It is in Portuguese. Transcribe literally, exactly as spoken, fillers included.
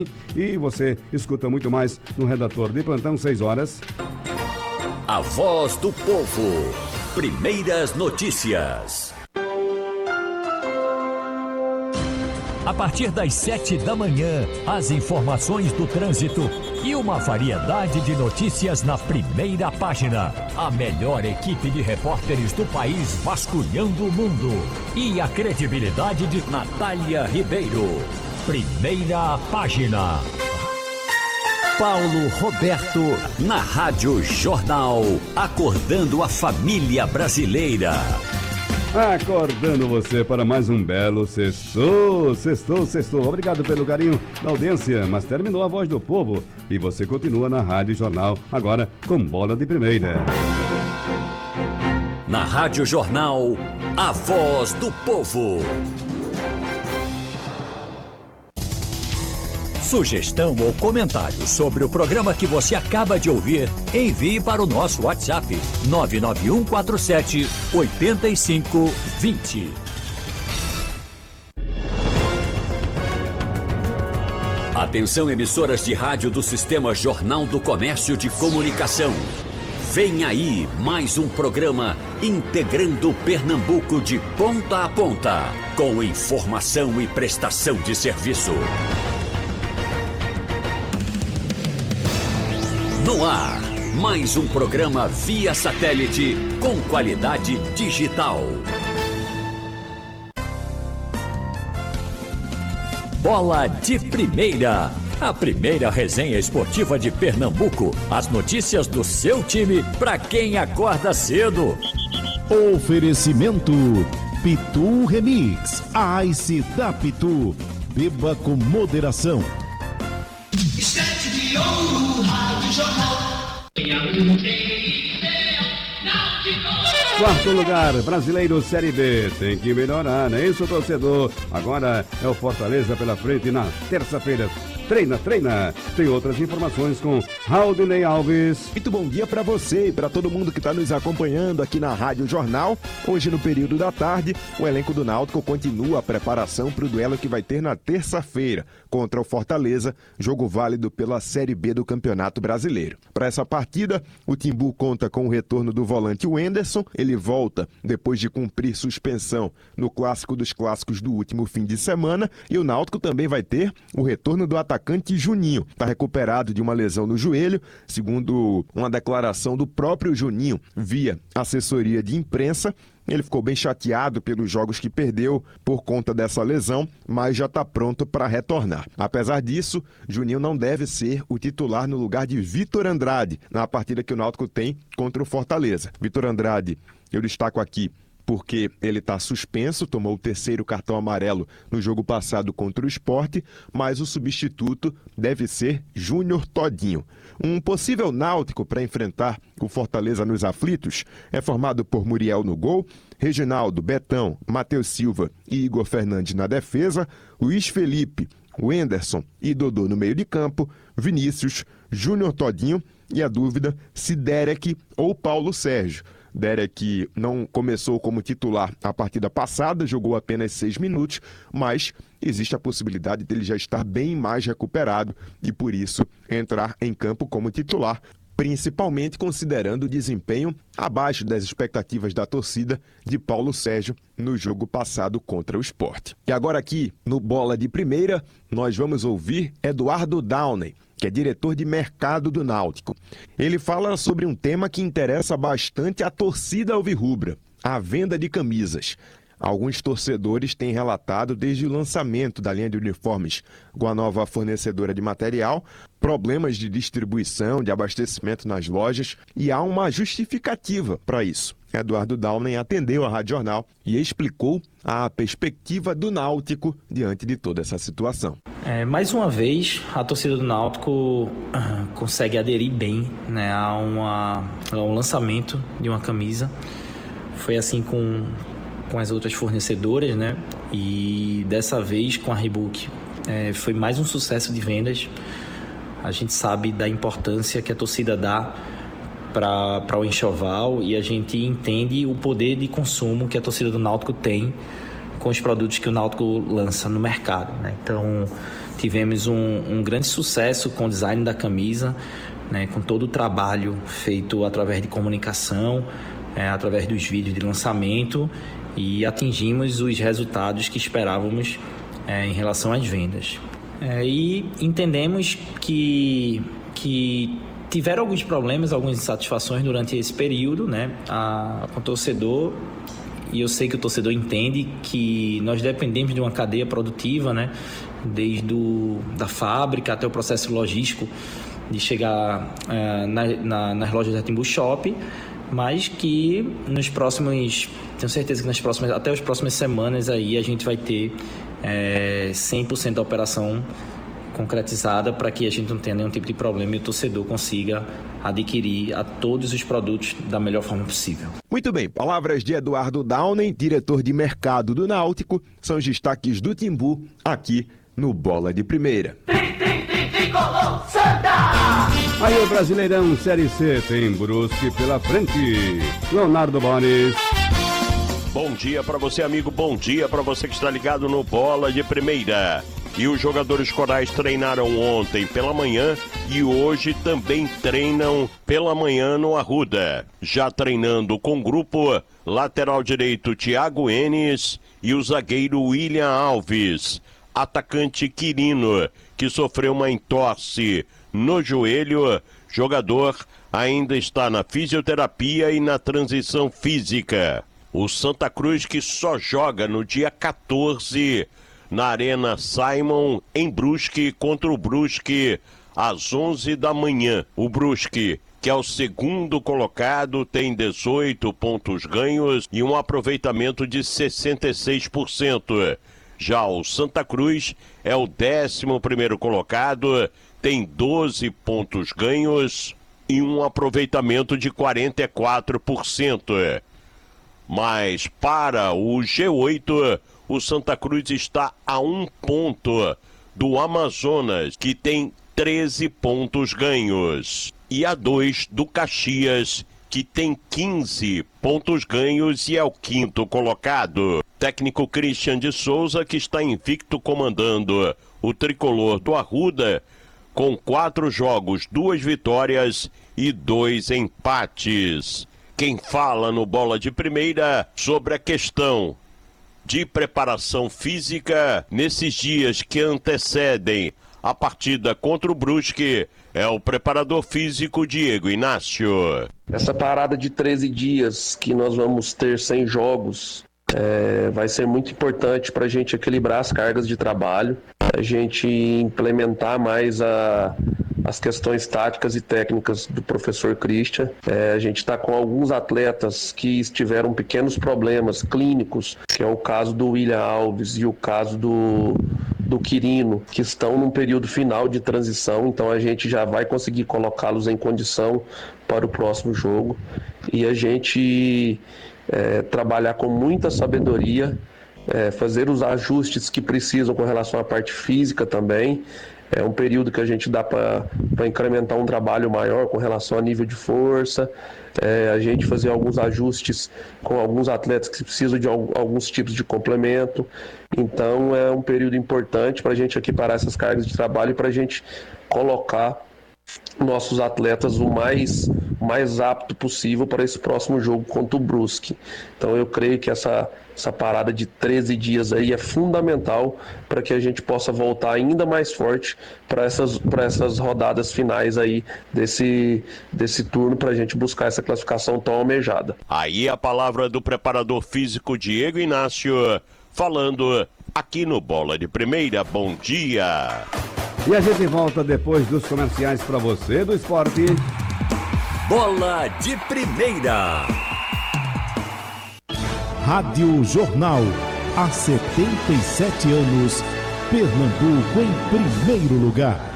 E você escuta muito mais no Redator de Plantão, seis horas. A voz do povo. Primeiras notícias. A partir das sete da manhã, as informações do trânsito e uma variedade de notícias na primeira página. A melhor equipe de repórteres do país vasculhando o mundo. E a credibilidade de Natália Ribeiro. Primeira página. Paulo Roberto, na Rádio Jornal, acordando a família brasileira. Acordando você para mais um belo sextou, sextou, sextou. Obrigado pelo carinho da audiência, mas terminou a voz do povo e você continua na Rádio Jornal, agora com bola de primeira. Na Rádio Jornal, a voz do povo. Sugestão ou comentário sobre o programa que você acaba de ouvir, envie para o nosso WhatsApp nove nove um quatro sete oito cinco dois zero. Atenção, emissoras de rádio do Sistema Jornal do Comércio de Comunicação. Vem aí mais um programa integrando Pernambuco de ponta a ponta, com informação e prestação de serviço. No ar, mais um programa via satélite com qualidade digital. Bola de Primeira, a primeira resenha esportiva de Pernambuco. As notícias do seu time para quem acorda cedo. Oferecimento Pitu Remix, a Ice da Pitu. Beba com moderação. Estante de ouro, Rádio Jornal. Quarto lugar, Brasileiro Série B. Tem que melhorar, não é isso, torcedor? Agora é o Fortaleza pela frente na terça-feira. Treina, treina. Tem outras informações com Raudinei Alves. Muito bom dia para você e para todo mundo que está nos acompanhando aqui na Rádio Jornal. Hoje, no período da tarde, o elenco do Náutico continua a preparação para o duelo que vai ter na terça-feira contra o Fortaleza, jogo válido pela Série B do Campeonato Brasileiro. Para essa partida, o Timbu conta com o retorno do volante Wenderson. Ele volta depois de cumprir suspensão no Clássico dos Clássicos do último fim de semana. E o Náutico também vai ter o retorno do atacante Juninho. Está recuperado de uma lesão no joelho, segundo uma declaração do próprio Juninho via assessoria de imprensa. Ele ficou bem chateado pelos jogos que perdeu por conta dessa lesão, mas já está pronto para retornar. Apesar disso, Juninho não deve ser o titular no lugar de Vitor Andrade, na partida que o Náutico tem contra o Fortaleza. Vitor Andrade, eu destaco aqui, porque ele está suspenso, tomou o terceiro cartão amarelo no jogo passado contra o Sport, mas o substituto deve ser Júnior Todinho. Um possível Náutico para enfrentar o Fortaleza nos aflitos é formado por Muriel no gol, Reginaldo, Betão, Matheus Silva e Igor Fernandes na defesa, Luiz Felipe, Wenderson e Dodô no meio de campo, Vinícius, Júnior Todinho e a dúvida se Derek ou Paulo Sérgio. Derek não começou como titular a partida passada, jogou apenas seis minutos, mas existe a possibilidade dele já estar bem mais recuperado e, por isso, entrar em campo como titular, principalmente considerando o desempenho abaixo das expectativas da torcida de Paulo Sérgio no jogo passado contra o Sport. E agora aqui, no Bola de Primeira, nós vamos ouvir Eduardo Downey, que é diretor de mercado do Náutico. Ele fala sobre um tema que interessa bastante a torcida alvirrubra, a venda de camisas. Alguns torcedores têm relatado desde o lançamento da linha de uniformes com a nova fornecedora de material, problemas de distribuição, de abastecimento nas lojas, e há uma justificativa para isso. Eduardo Downey atendeu a Rádio Jornal e explicou a perspectiva do Náutico diante de toda essa situação. É, mais uma vez, a torcida do Náutico uh, consegue aderir bem, né, a, uma, a um lançamento de uma camisa. Foi assim com, com as outras fornecedoras, né? E dessa vez com a Reebok é, foi mais um sucesso de vendas. A gente sabe da importância que a torcida dá para o enxoval e a gente entende o poder de consumo que a torcida do Náutico tem com os produtos que o Náutico lança no mercado, né? Então, tivemos um, um grande sucesso com o design da camisa, né, com todo o trabalho feito através de comunicação, é, através dos vídeos de lançamento, e atingimos os resultados que esperávamos é, em relação às vendas. É, e entendemos que, que tiveram alguns problemas, algumas insatisfações durante esse período, né, a, com o torcedor, e eu sei que o torcedor entende que nós dependemos de uma cadeia produtiva, né, desde o, da fábrica até o processo logístico de chegar é, na, na, nas lojas da Timbu Shop, mas que nos próximos, tenho certeza que nas próximas, até as próximas semanas aí a gente vai ter é, cem por cento da operação concretizada para que a gente não tenha nenhum tipo de problema e o torcedor consiga adquirir a todos os produtos da melhor forma possível. Muito bem, palavras de Eduardo Downing, diretor de mercado do Náutico, são os destaques do Timbu aqui no Bola de Primeira. Aí o Brasileirão Série C tem Brusque pela frente. Leonardo Bones. Bom dia para você, amigo. Bom dia para você que está ligado no Bola de Primeira. E os jogadores corais treinaram ontem pela manhã e hoje também treinam pela manhã no Arruda. Já treinando com o grupo, lateral direito Thiago Enes e o zagueiro William Alves. Atacante Quirino, que sofreu uma entorse no joelho, jogador ainda está na fisioterapia e na transição física. O Santa Cruz, que só joga no dia quatorze na Arena Simon, em Brusque, contra o Brusque, às onze da manhã. O Brusque, que é o segundo colocado, tem dezoito pontos ganhos e um aproveitamento de sessenta e seis por cento. Já o Santa Cruz é o décimo primeiro colocado, tem doze pontos ganhos e um aproveitamento de quarenta e quatro por cento. Mas para o G oito, o Santa Cruz está a um ponto do Amazonas, que tem treze pontos ganhos, e a dois do Caxias, que tem quinze pontos ganhos e é o quinto colocado. Técnico Christian de Souza, que está invicto comandando o tricolor do Arruda, com quatro jogos, duas vitórias e dois empates. Quem fala no Bola de Primeira sobre a questão de preparação física nesses dias que antecedem a partida contra o Brusque é o preparador físico Diego Inácio. Essa parada de treze dias que nós vamos ter sem jogos é, vai ser muito importante para a gente equilibrar as cargas de trabalho, a gente implementar mais a, as questões táticas e técnicas do professor Christian. É, a gente está com alguns atletas que tiveram pequenos problemas clínicos, que é o caso do William Alves e o caso do, do Quirino, que estão num período final de transição, então a gente já vai conseguir colocá-los em condição para o próximo jogo. E a gente é, trabalhar com muita sabedoria, é, fazer os ajustes que precisam com relação à parte física também. É um período que a gente dá para incrementar um trabalho maior com relação a nível de força, é, a gente fazer alguns ajustes com alguns atletas que precisam de alguns tipos de complemento. Então é um período importante para a gente equiparar essas cargas de trabalho e para a gente colocar nossos atletas o mais, mais apto possível para esse próximo jogo contra o Brusque. Então eu creio que essa, essa parada de treze dias aí é fundamental para que a gente possa voltar ainda mais forte para essas, para essas rodadas finais aí desse, desse turno, para a gente buscar essa classificação tão almejada. Aí a palavra do preparador físico Diego Inácio, falando aqui no Bola de Primeira. Bom dia! E a gente volta depois dos comerciais para você do esporte. Bola de Primeira. Rádio Jornal. Há setenta e sete anos, Pernambuco em primeiro lugar.